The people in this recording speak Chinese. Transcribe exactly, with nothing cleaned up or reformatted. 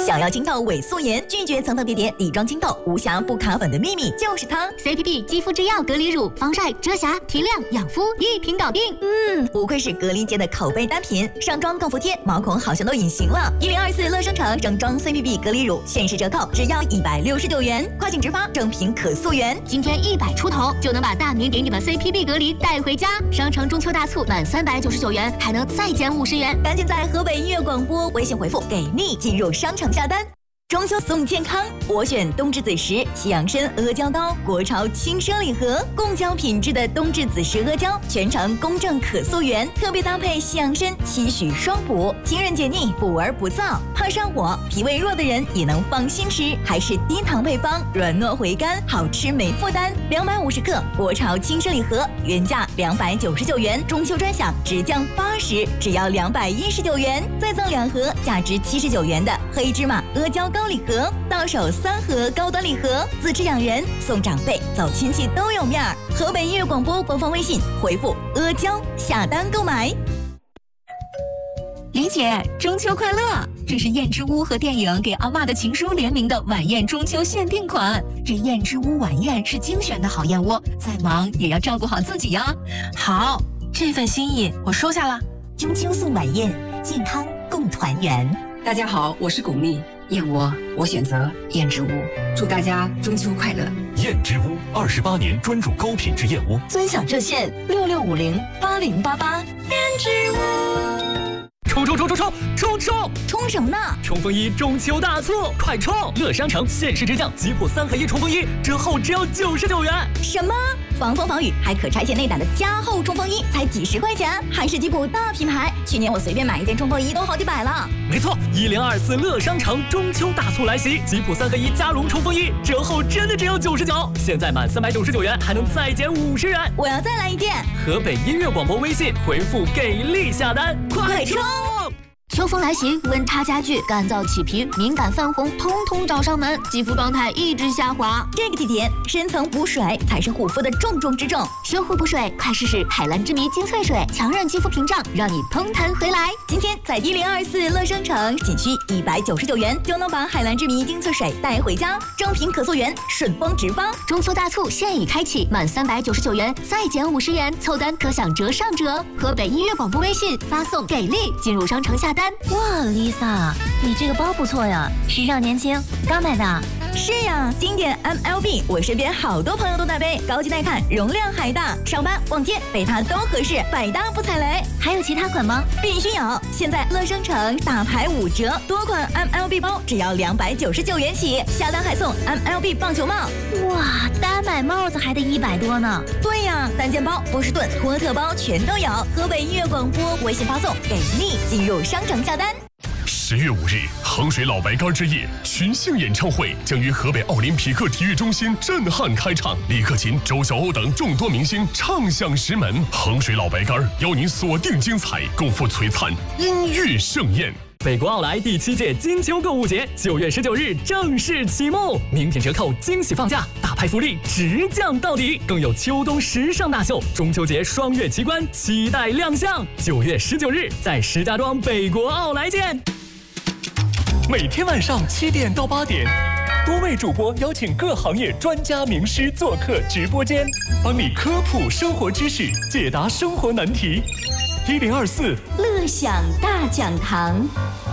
想要清透伪素颜，拒绝层层叠叠、底妆清透、无瑕不卡粉的秘密就是它 C P B 肌肤之钥隔离乳，防晒、遮瑕、提亮、养肤，一瓶搞定。 嗯，不愧是格力界的口碑单品，上妆更服帖，毛孔好像都隐形了。一零二四乐生城整装 C P B 隔离乳限时折扣，只要一百六十九元，快请直发正品可溯源。 今天一百出头就能把大明给你的 C P B 隔离带回家。商城中秋大促满三百九十九元还能再减五十元， 赶紧在河北音乐广播微信回复给力进入商城下单。中秋送健康，我选冬至子时西洋参阿胶糕，国潮轻奢礼盒，贡胶品质的冬至子时阿胶，全程公正可溯源，特别搭配西洋参，期许双补，清润解腻，补而不燥，怕上火、脾胃弱的人也能放心吃，还是低糖配方，软糯回甘，好吃没负担。两百五十克国潮轻奢礼盒，原价两百九十九元，中秋专享直降八十，只要两百一十九元，再赠两盒价值七十九元的黑芝麻阿胶糕。高礼盒，到手三盒高端礼盒，自吃养人，送长辈，走亲戚都有面儿。河北音乐广播官方微信回复阿胶下单购买。 李姐，中秋快乐！这是燕之屋和电影给阿嬷的情书联名的晚宴中秋限定款。这燕之屋晚宴是精选的好燕窝，再忙也要照顾好自己呀。 好，这份心意我收下了。 中秋送晚宴，健康共团圆。 大家好，我是巩俐。燕窝，我选择燕之屋。祝大家中秋快乐！ 燕之屋二十八年专注高品质燕窝， 尊享热线六六五零八零八八。燕之屋，冲冲冲冲冲冲冲！ 冲什么呢？ 冲锋衣中秋大促，快冲！乐商城限时直降吉普三合一冲锋衣，折后只要九十九元。 什么？防风防雨还可拆卸内胆的加厚冲锋衣，才几十块钱，还是吉普大品牌。去年我随便买一件冲锋衣都好几百了。 没错，一零二四乐商城中秋大促来袭，吉普三合一加绒冲锋衣折后真的只有九十九，现在满三百九十九元还能再减五十元。 我要再来一件。 河北音乐广播微信回复给力下单，快冲！ 秋风来袭，温差加剧，干燥起皮、敏感泛红，通通找上门，肌肤状态一直下滑。 这个季节，深层补水才是护肤的重中之重。 修护补水，快试试海蓝之谜精粹水，强韧肌肤屏障，让你嘭弹回来。 今天在一零二四乐商城，仅需一百九十九元就能把海蓝之谜精粹水带回家，正品可溯源，顺丰直发。 中秋大促现已开启，满三百九十九元再减五十元，凑单可享折上折。河北音乐广播微信发送给力进入商城下单。 哇 ，Lisa， 你这个包不错呀，时尚年轻，刚买的。 是呀，经典 M L B， 我身边好多朋友都带背，高级耐看，容量还大，上班逛街背它都合适，百搭不踩雷。 还有其他款吗？ 必须有！现在乐商城大牌五折，多款 M L B 包只要两百九十九元起，下单还送 M L B 棒球帽。 哇，单买帽子还得一百多呢。 对呀，单肩包、波士顿、托特包全都有。河北音乐广播微信发送给力进入商城下单。 十月五日，衡水老白干之夜群星演唱会将于河北奥林匹克体育中心震撼开场，李克勤、周晓鸥等众多明星唱响石门。衡水老白干邀您锁定精彩，共赴璀璨音乐盛宴。 北国奥莱第七届金秋购物节九月十九日正式启幕，名品折扣惊喜放价，大牌福利直降到底，更有秋冬时尚大秀、中秋节双月奇观期待亮相。九月十九日在石家庄北国奥莱见。 每天晚上七点到八点，多位主播邀请各行业专家名师做客直播间，帮你科普生活知识，解答生活难题。一零二四乐享大讲堂。